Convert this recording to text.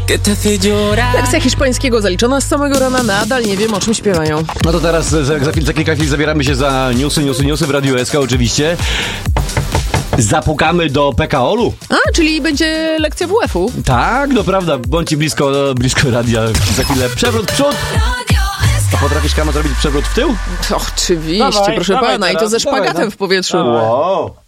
Lekcja hiszpańskiego zaliczona z samego rana, nadal nie wiem, o czym śpiewają. No to teraz za kilka chwil zabieramy się za newsy w Radiu SK oczywiście. Zapukamy do PKOL-u. A, czyli będzie lekcja WF-u. Tak, no prawda, bądźcie blisko radia. Za chwilę przewrót w przód. A potrafisz, Kama, zrobić przewrót w tył? Oczywiście, proszę pana, i to ze szpagatem w powietrzu. Wow.